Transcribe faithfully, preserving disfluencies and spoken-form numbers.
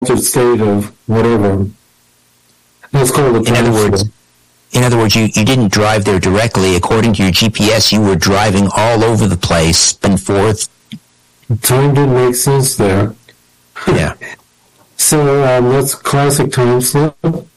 altered state of whatever. Let's call it. In other words, in other words, you, you didn't drive there directly. According to your G P S, you were driving all over the place, back and forth. Time didn't make sense there. Yeah. So um, that's classic time slip.